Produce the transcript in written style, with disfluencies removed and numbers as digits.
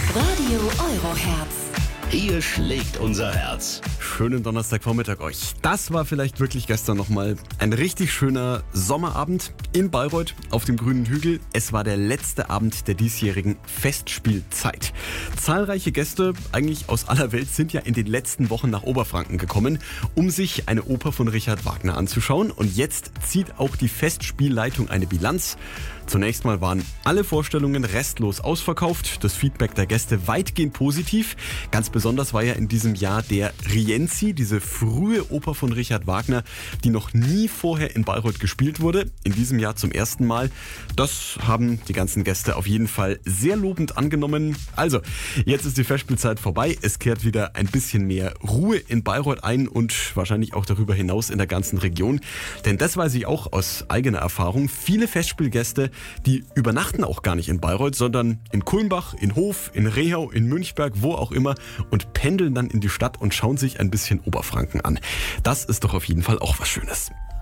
Radio Euroherz. Hier schlägt unser Herz. Schönen Donnerstagvormittag euch. Das war vielleicht wirklich gestern nochmal ein richtig schöner Sommerabend in Bayreuth auf dem grünen Hügel. Es war der letzte Abend der diesjährigen Festspielzeit. Zahlreiche Gäste, eigentlich aus aller Welt, sind ja in den letzten Wochen nach Oberfranken gekommen, um sich eine Oper von Richard Wagner anzuschauen. Und jetzt zieht auch die Festspielleitung eine Bilanz. Zunächst mal waren alle Vorstellungen restlos ausverkauft. Das Feedback der Gäste weitgehend positiv. Ganz besonders war ja in diesem Jahr der Rienzi, diese frühe Oper von Richard Wagner, die noch nie vorher in Bayreuth gespielt wurde. In diesem Jahr zum ersten Mal. Das haben die ganzen Gäste auf jeden Fall sehr lobend angenommen. Also, jetzt ist die Festspielzeit vorbei. Es kehrt wieder ein bisschen mehr Ruhe in Bayreuth ein und wahrscheinlich auch darüber hinaus in der ganzen Region. Denn das weiß ich auch aus eigener Erfahrung. Viele Festspielgäste, die übernachten auch gar nicht in Bayreuth, sondern in Kulmbach, in Hof, in Rehau, in Münchberg, wo auch immer und pendeln dann in die Stadt und schauen sich ein bisschen Oberfranken an. Das ist doch auf jeden Fall auch was Schönes.